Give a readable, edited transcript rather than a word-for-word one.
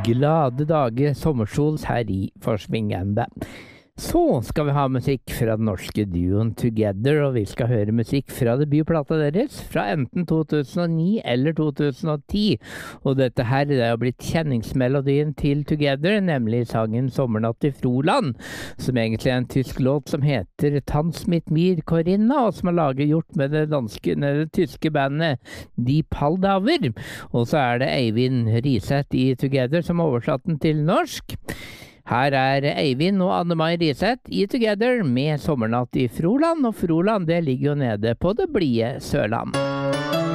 glade dager, sommersols her i Forsvingende. Så skal vi ha musikk fra den norske duoen Together, og vi skal høre musikk fra debutplata deres fra enten 2009 eller 2010. Og dette her det er jo blitt kjenningsmelodien til Together, nemlig sangen Sommernatt i Froland, som egentlig er en tysk låt som heter Tanz mit mir Corinna, og som er gjort med det tyske bandet Die Paldaver. Og så er det Eivind Riseth i Together som har oversatt den til norsk. Her er Eivind og Anne-Mai Riseth i Together med Sommernatt i Froland, og Froland det ligger jo nede på det blide Sørland.